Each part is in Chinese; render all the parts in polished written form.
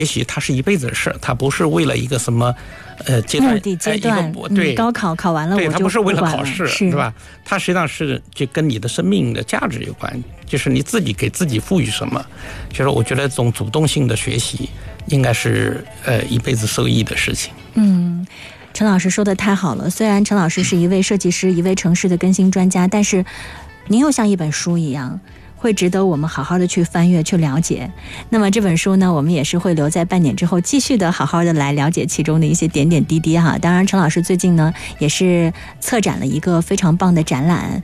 学习它是一辈子的事，它不是为了一个什么阶段目的阶段， 对， 高考考完了我就对，它不是为了考试， 是吧？它实际上是就跟你的生命的价值有关，就是你自己给自己赋予什么。就是我觉得这种主动性的学习，应该是一辈子受益的事情。 陈老师说的太好了，虽然陈老师是一位设计师，一位城市的更新专家，但是您又像一本书一样，会值得我们好好的去翻阅去了解。那么这本书呢，我们也是会留在半点之后继续的好好的来了解其中的一些点点滴滴哈。当然陈老师最近呢也是策展了一个非常棒的展览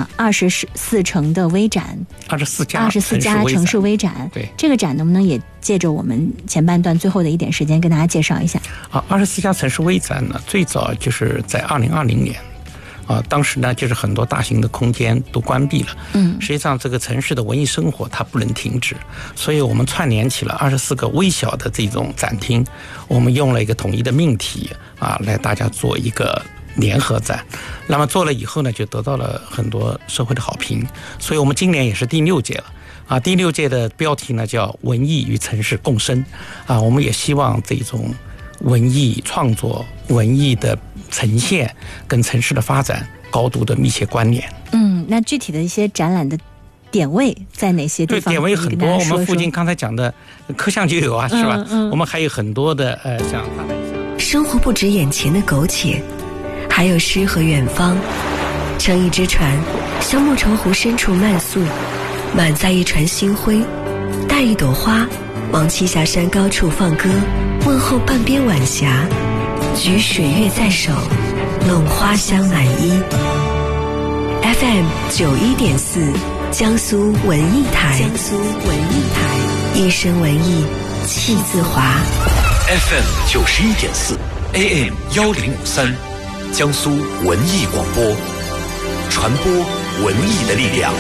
24城的微展，24家城市微展。 对， 这个展能不能也借着我们前半段最后的一点时间跟大家介绍一下 ？24家城市微展呢，最早就是在2020年。当时呢，就是很多大型的空间都关闭了。实际上这个城市的文艺生活它不能停止，所以我们串联起了24个微小的这种展厅，我们用了一个统一的命题来大家做一个联合展。那么做了以后呢，就得到了很多社会的好评，所以我们今年也是第6届了。第6届的标题呢叫文艺与城市共生。我们也希望这种文艺创作、文艺的呈现跟城市的发展高度的密切关联。 那具体的一些展览的点位在哪些地方？ 对，点位很多。我们附近刚才讲的科巷就有是吧？我们还有很多的像大阪巷。 生活不止眼前的苟且，还有诗和远方。乘一只船，向莫愁湖深处漫溯，满载一船星辉，带一朵花，往栖霞山高处放歌，问候半边晚霞。举水月在手，弄花香满衣。FM 91.4，江苏文艺台，一生文艺气自华。 FM 91.4 AM 1053，江苏文艺广播，传播文艺的力量。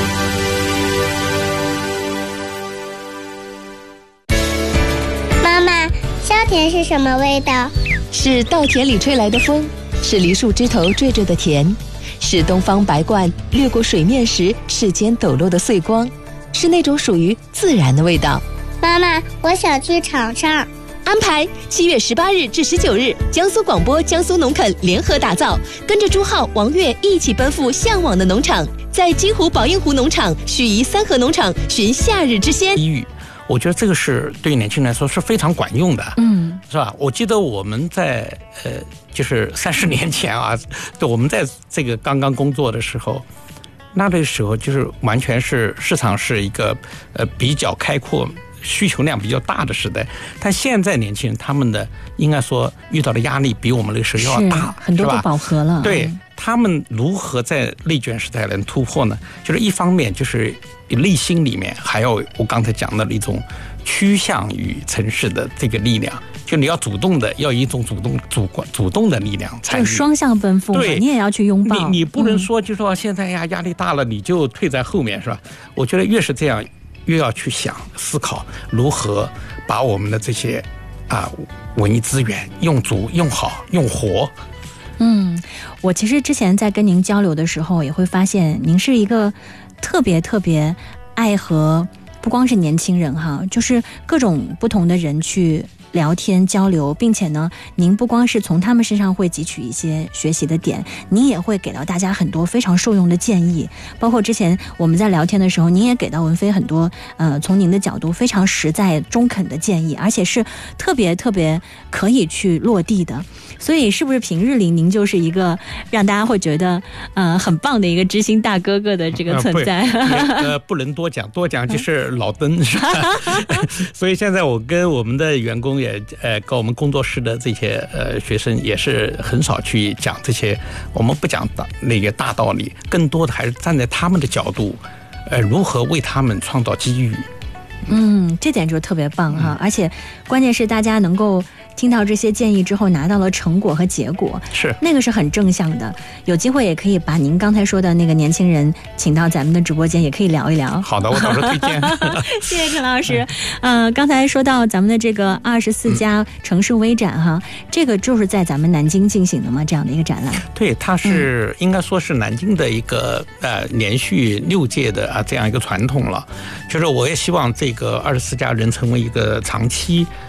妈妈，夏天是什么味道？ 是稻田里吹来的风，是梨树枝头缀着的甜，是东方白鹳掠过水面时世间抖落的碎光，是那种属于自然的味道。 妈妈，我想去尝尝。 安排7月18日至19日，江苏广播、江苏农垦联合打造，跟着朱浩、王悦一起奔赴向往的农场，在金湖宝应湖农场、盱眙三河农场寻夏日之鲜。 我觉得这个是对年轻人来说是非常管用的，是吧？我记得我们在就是30年前我们在这个刚刚工作的时候，那个时候就是完全是市场是一个比较开阔、需求量比较大的时代。但现在年轻人他们的应该说遇到的压力比我们那个时候要大， 很多都饱和了。 对，他们如何在内卷时代能突破呢？就是一方面就是内心里面还有我刚才讲的一种趋向于城市的这个力量，就你要主动的，要以一种主动的力量参与， 就双向奔赴，对，你也要去拥抱。 你不能说就说现在压力大了你就退在后面，是吧？我觉得越是这样，越要去想思考如何把我们的这些文艺资源用足、用好、用活。 我其实之前在跟您交流的时候，也会发现您是一个特别爱和不光是年轻人就是各种不同的人去聊天交流，并且呢，您不光是从他们身上会汲取一些学习的点，您也会给到大家很多非常受用的建议。包括之前我们在聊天的时候，您也给到文飞很多从您的角度非常实在中肯的建议，而且是特别可以去落地的。所以是不是平日里您就是一个让大家会觉得很棒的一个知心大哥哥的这个存在？ 不能多讲就是老登，是吧？所以现在我跟我们的员工也跟我们工作室的这些学生也是很少去讲这些，我们不讲那个大道理，更多的还是站在他们的角度，如何为他们创造机遇。 这点就特别棒而且关键是大家能够听到这些建议之后拿到了成果和结果， 是那个是很正向的。有机会也可以把您刚才说的那个年轻人请到咱们的直播间，也可以聊一聊。 好的，我到时候推荐。 谢谢陈老师。刚才说到咱们的这个24家城市微展这个就是在咱们南京进行的吗？这样的一个展览？ 对，它是应该说是南京的一个连续6届的这样一个传统了。就是我也希望这这个24家人成为一个长期